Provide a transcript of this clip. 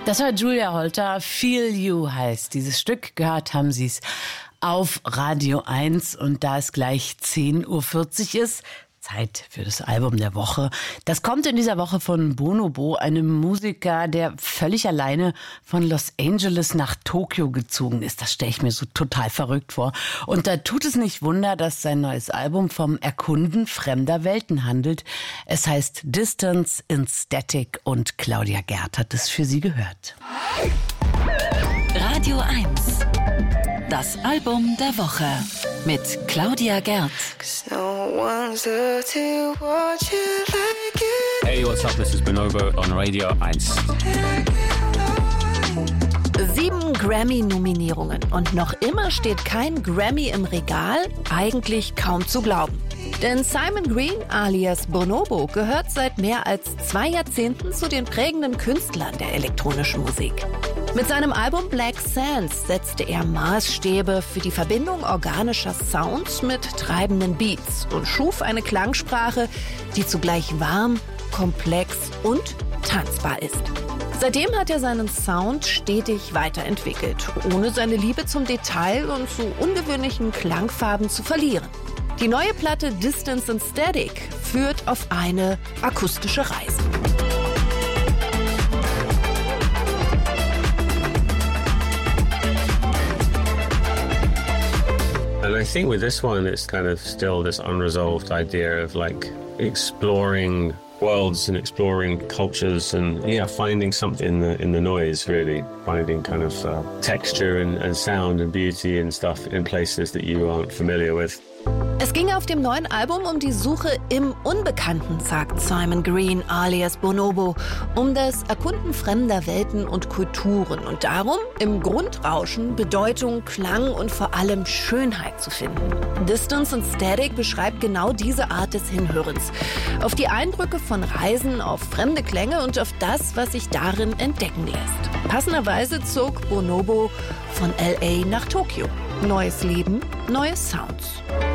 Das war Julia Holter, Feel You heißt dieses Stück. Gehört haben Sie es auf Radio 1 und da es gleich 10.40 Uhr ist, Zeit für das Album der Woche. Das kommt in dieser Woche von Bonobo, einem Musiker, der völlig alleine von Los Angeles nach Tokio gezogen ist. Das stelle ich mir so total verrückt vor. Und da tut es nicht Wunder, dass sein neues Album vom Erkunden fremder Welten handelt. Es heißt Distance in Static und Claudia Gerd hat es für Sie gehört. Radio 1. Das Album der Woche mit Claudia Gerd. Hey, what's up? This is Bonobo on Radio 1. 7 Grammy-Nominierungen und noch immer steht kein Grammy im Regal? Eigentlich kaum zu glauben. Denn Simon Green alias Bonobo gehört seit mehr als 2 Jahrzehnten zu den prägenden Künstlern der elektronischen Musik. Mit seinem Album Black Sands setzte er Maßstäbe für die Verbindung organischer Sounds mit treibenden Beats und schuf eine Klangsprache, die zugleich warm, komplex und tanzbar ist. Seitdem hat er seinen Sound stetig weiterentwickelt, ohne seine Liebe zum Detail und zu ungewöhnlichen Klangfarben zu verlieren. Die neue Platte Distance in Static führt auf eine akustische Reise. And I think with this one, it's kind of still this unresolved idea of like exploring worlds and exploring cultures and finding something in the noise, really finding kind of texture and sound and beauty and stuff in places that you aren't familiar with. Es ging auf dem neuen Album um die Suche im Unbekannten, sagt Simon Green alias Bonobo, um das Erkunden fremder Welten und Kulturen und darum, im Grundrauschen Bedeutung, Klang und vor allem Schönheit zu finden. Distance in Static beschreibt genau diese Art des Hinhörens, auf die Eindrücke von Reisen, auf fremde Klänge und auf das, was sich darin entdecken lässt. Passenderweise zog Bonobo von LA nach Tokio. Neues Leben, neue Sounds.